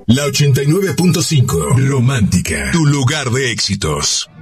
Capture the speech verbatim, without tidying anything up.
La ochenta y nueve punto cinco, Romántica, tu lugar de éxitos.